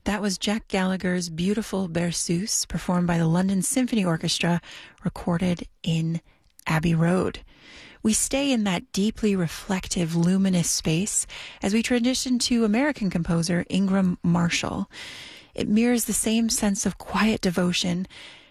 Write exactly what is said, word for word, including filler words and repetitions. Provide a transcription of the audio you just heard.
That was Jack Gallagher's beautiful Berceuse, performed by the London Symphony Orchestra, recorded in Abbey Road. We stay in that deeply reflective, luminous space as we transition to American composer Ingram Marshall. It mirrors the same sense of quiet devotion